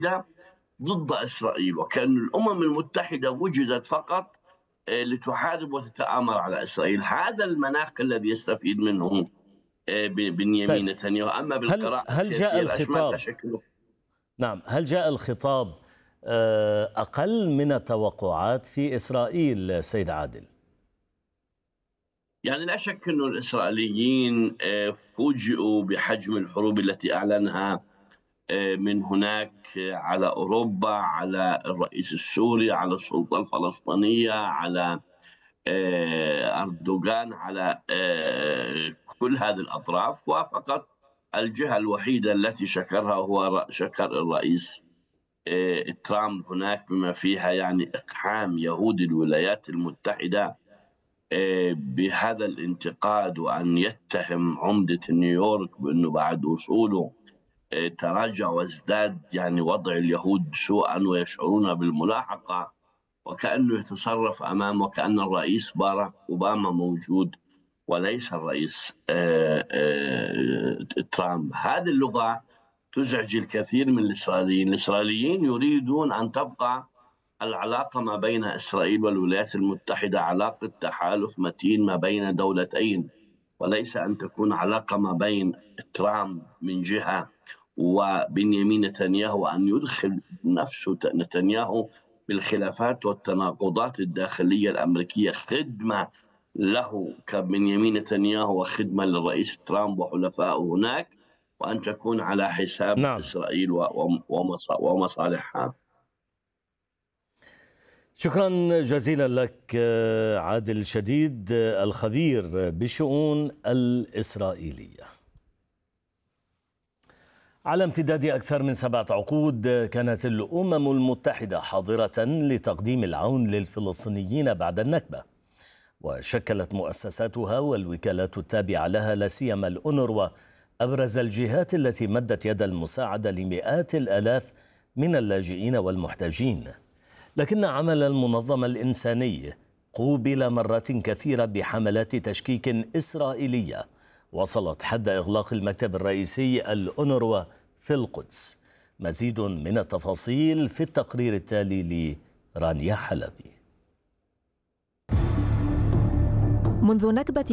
ضد إسرائيل، وكأن الأمم المتحدة وجدت فقط لتحارب وتتآمر على إسرائيل. هذا المناخ الذي يستفيد منه طيب، بنيامين نتنياهو. أما هل بالقراءة هل جاء السياسية الأشمل لا الخطاب شك. نعم، هل جاء الخطاب أقل من التوقعات في إسرائيل سيد عادل؟ يعني لا شك أن الإسرائيليين فوجئوا بحجم الحروب التي أعلنها من هناك على أوروبا، على الرئيس السوري، على السلطة الفلسطينية، على أردوغان، على كل هذه الأطراف. وفقط الجهة الوحيدة التي شكرها هو شكر الرئيس ترامب هناك، بما فيها يعني إقحام يهود الولايات المتحدة بهذا الانتقاد، وأن يتهم عمدة نيويورك بأنه بعد وصوله تراجع وازداد يعني وضع اليهود سوءا ويشعرون بالملاحقة، وكأنه يتصرف أمامه وكأن الرئيس باراك أوباما موجود وليس الرئيس ترامب. هذه اللغة تزعج الكثير من الإسرائيليين. الإسرائيليين يريدون أن تبقى العلاقة ما بين إسرائيل والولايات المتحدة علاقة تحالف متين ما بين دولتين، وليس أن تكون علاقة ما بين ترامب من جهة وبنيامين نتنياهو، وأن يدخل نفسه نتنياهو بالخلافات والتناقضات الداخلية الأمريكية خدمة له كبنيامين نتنياهو وخدمة للرئيس ترامب وحلفائه هناك، وأن تكون على حساب نعم، إسرائيل ومصالحها. شكرا جزيلا لك عادل شديد، الخبير بالشؤون الإسرائيلية. على امتداد أكثر من 7 عقود كانت الأمم المتحدة حاضرة لتقديم العون للفلسطينيين بعد النكبة، وشكلت مؤسساتها والوكالات التابعة لها لا سيما الأونروا أبرز الجهات التي مدت يد المساعدة لمئات الآلاف من اللاجئين والمحتاجين. لكن عمل المنظمة الإنساني قوبل مرات كثيرة بحملات تشكيك إسرائيلية وصلت حد إغلاق المكتب الرئيسي الأونروا في القدس. مزيد من التفاصيل في التقرير التالي لرانيا حلبي. منذ نكبة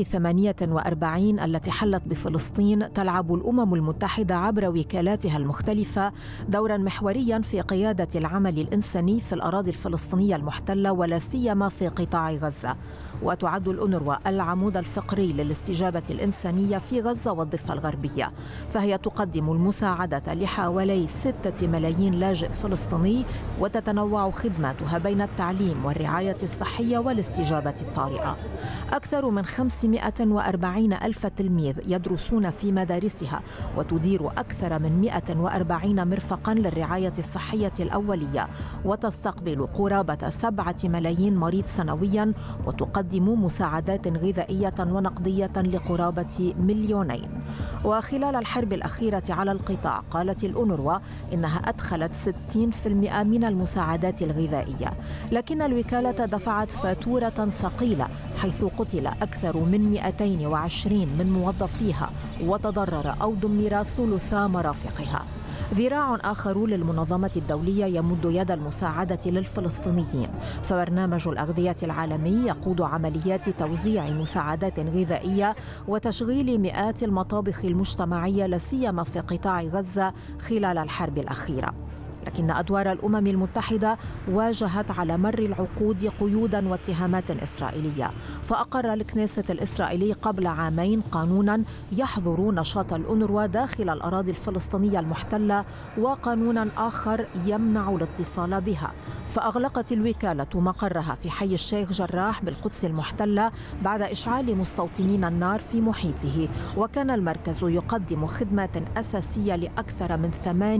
48 التي حلت بفلسطين، تلعب الأمم المتحدة عبر وكالاتها المختلفة دورا محوريا في قيادة العمل الإنساني في الأراضي الفلسطينية المحتلة ولا سيما في قطاع غزة. وتعد الأونروا العمود الفقري للاستجابة الإنسانية في غزة والضفة الغربية، فهي تقدم المساعدة لحوالي 6 ملايين لاجئ فلسطيني، وتتنوع خدماتها بين التعليم والرعاية الصحية والاستجابة الطارئة. أكثر من 540 ألف تلميذ يدرسون في مدارسها، وتدير أكثر من 140 مرفقاً للرعاية الصحية الأولية، وتستقبل قرابة 7 ملايين مريض سنوياً، وتقدم مساعدات غذائية ونقدية لقرابة 2,000,000. وخلال الحرب الأخيرة على القطاع قالت الأونروا إنها أدخلت 60% من المساعدات الغذائية، لكن الوكالة دفعت فاتورة ثقيلة، حيث قتل أكثر من 220 من موظفيها وتضرر أو دمر ثلثا مرافقها. ذراع آخر للمنظمة الدولية يمد يد المساعدة للفلسطينيين، فبرنامج الأغذية العالمي يقود عمليات توزيع مساعدات غذائية وتشغيل مئات المطابخ المجتمعية لا سيما في قطاع غزة خلال الحرب الأخيرة. لكن أدوار الأمم المتحدة واجهت على مر العقود قيودا واتهامات إسرائيلية، فأقر الكنيسة الإسرائيلي قبل عامين قانونا يحظر نشاط الأونروا داخل الأراضي الفلسطينية المحتلة، وقانونا آخر يمنع الاتصال بها. فأغلقت الوكالة مقرها في حي الشيخ جراح بالقدس المحتلة بعد إشعال مستوطنين النار في محيطه، وكان المركز يقدم خدمات أساسية لأكثر من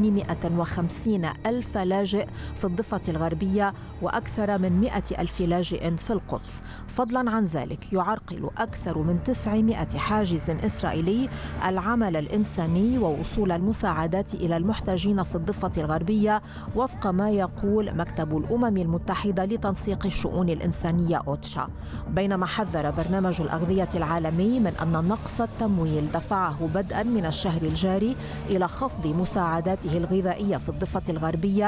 850 ألف لاجئ في الضفة الغربية وأكثر من 100 ألف لاجئ في القدس. فضلا عن ذلك يعرقل أكثر من 900 حاجز إسرائيلي العمل الإنساني ووصول المساعدات إلى المحتاجين في الضفة الغربية، وفق ما يقول مكتب الأمم المتحدة لتنسيق الشؤون الإنسانية أوتشا، بينما حذر برنامج الأغذية العالمي من أن نقص التمويل دفعه بدءا من الشهر الجاري إلى خفض مساعداته الغذائية في الضفة الغربية